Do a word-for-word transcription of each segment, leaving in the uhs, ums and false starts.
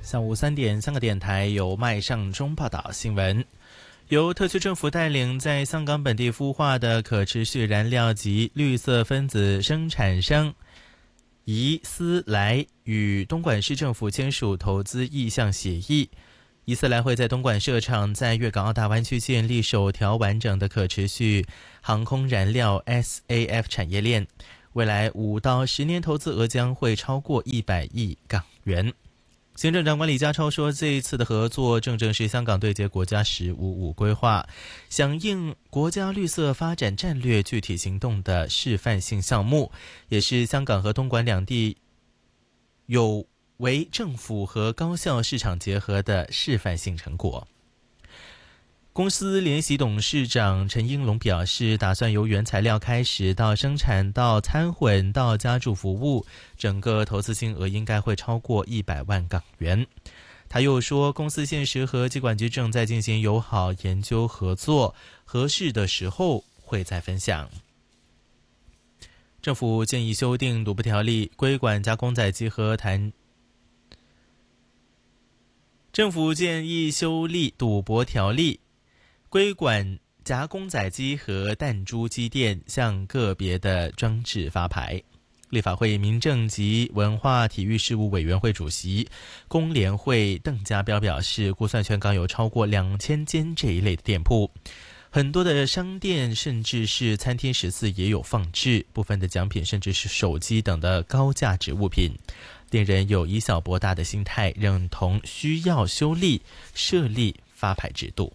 下午三点，香港电台由麦尚中报道新闻。由特区政府带领在香港本地孵化的可持续燃料及绿色分子生产商怡思来与东莞市政府签署投资意向协议。怡思来会在东莞设厂，在粤港澳大湾区建立首条完整的可持续航空燃料 S A F 产业链，未来五到十年投资额将会超过一百亿港元。行政长官李家超说，这一次的合作正正是香港对接国家十五五规划，响应国家绿色发展战略具体行动的示范性项目，也是香港和东莞两地有为政府和高校市场结合的示范性成果。公司联席董事长陈英龙表示，打算由原材料开始到生产到掺混到家住服务，整个投资金额应该会超过一百万港元。他又说，公司现时和机管局正在进行友好研究合作，合适的时候会再分享。政府建议修订赌博条例，规管加工载机和弹政府建议修例赌博条例，规管夹公仔机和弹珠机店向个别的装置发牌。立法会民政及文化体育事务委员会主席工联会邓家彪表示，估算全港有超过两千间这一类的店铺，很多的商店甚至是餐厅食肆也有放置，部分的奖品甚至是手机等的高价值物品。令人有以小博大的心态，认同需要修例设立发牌制度。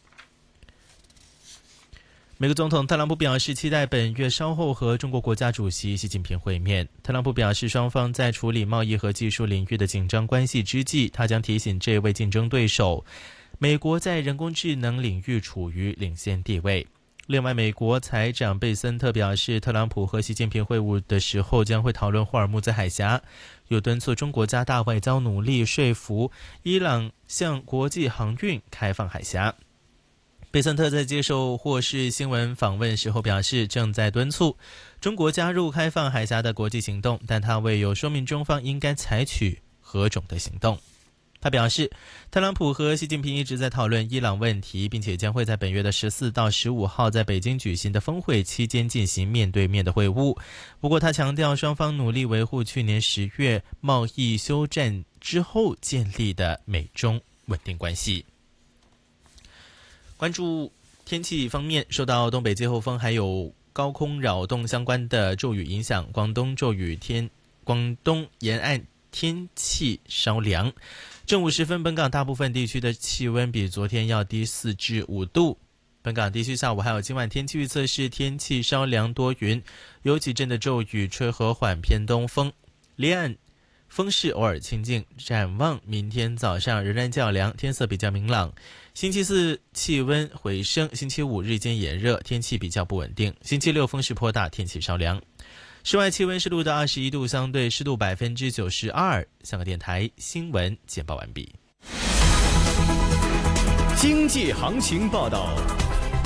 美国总统特朗普表示，期待本月稍后和中国国家主席习近平会面。特朗普表示，双方在处理贸易和技术领域的紧张关系之际，他将提醒这位竞争对手，美国在人工智能领域处于领先地位。另外，美国财长贝森特表示，特朗普和习近平会晤的时候将会讨论霍尔木兹海峡，又敦促中国加大外交努力，说服伊朗向国际航运开放海峡。贝森特在接受霍士新闻访问时候表示，正在敦促中国加入开放海峡的国际行动，但他未有说明中方应该采取何种的行动。他表示，特朗普和习近平一直在讨论伊朗问题，并且将会在本月的十四到十五号在北京举行的峰会期间进行面对面的会晤。不过他强调，双方努力维护去年十月贸易休战之后建立的美中稳定关系。关注天气方面，受到东北季候风还有高空扰动相关的骤雨影响，广东骤雨天，广东沿岸天气稍凉。正午时分，本港大部分地区的气温比昨天要低四至五度。本港地区下午还有今晚天气预测是天气稍凉多云，有几阵的骤雨，吹和缓偏东风，离岸风势偶尔清劲。展望明天早上仍然较凉，天色比较明朗。星期四气温回升，星期五日间炎热，天气比较不稳定。星期六风势颇大，天气稍凉。室外气温是录到二十一度，相对湿度百分之九十二。香港电台新闻简报完毕。 经济行情报道。